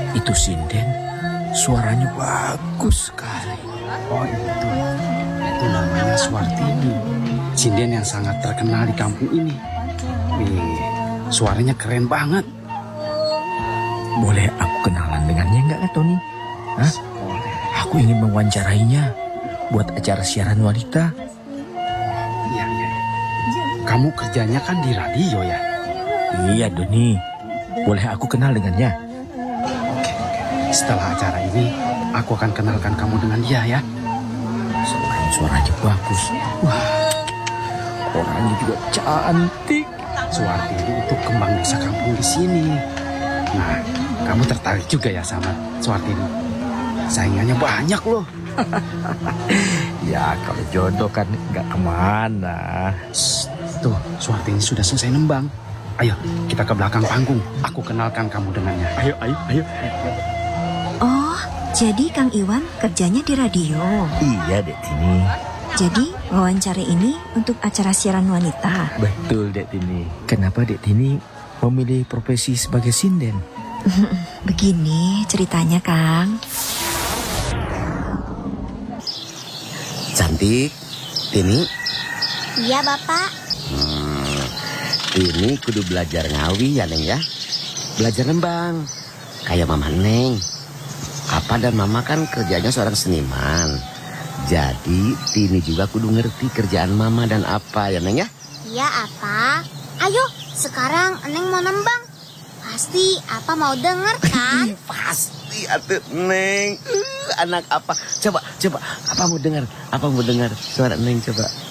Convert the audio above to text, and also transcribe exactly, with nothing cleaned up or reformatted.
Itu sinden, suaranya bagus sekali. Oh itu, itu namanya Suartini, sinden yang sangat terkenal di kampung ini. Wih, suaranya keren banget. Boleh aku kenalan dengannya enggak, Tony? Hah? Boleh. Aku ingin mewawancarainya buat acara siaran wanita. Iya, iya. Kamu kerjanya kan di radio ya? Iya, Doni. Boleh aku kenal dengannya? Oke, oke. Setelah acara ini, aku akan kenalkan kamu dengan dia ya. Selain suaranya bagus, wah, orangnya juga cantik. Suartini itu kembang desa kampung di sini. Nah, kamu tertarik juga ya sama Suartini? Saingannya banyak loh. Ya, kalau jodoh kan nggak kemana. Shh, tuh, Suartini sudah selesai nembang. Ayo, kita ke belakang panggung. Aku kenalkan kamu dengannya. Ayo, ayo, ayo. Oh, jadi Kang Iwan kerjanya di radio. Iya, Dek Tini. Jadi wawancara ini untuk acara siaran wanita. Betul, Dek Tini. Kenapa Dek Tini memilih profesi sebagai sinden? Begini ceritanya, Kang. Cantik, Tini. Iya, Bapak. Hmm, Tini kudu belajar ngawi ya, Neng ya. Belajar nembang. Kayak Mama Neng. Apa dan Mama kan kerjanya seorang seniman. Jadi Tini juga kudu ngerti kerjaan Mama dan apa ya, Neng ya. Iya, Apa. Ayo, sekarang Neng mau nembang. Pasti Apa mau denger kan? Pasti atuh, Neng. Uh, anak apa? Coba, coba. Apa mau dengar? Apa mau dengar suara Neng coba?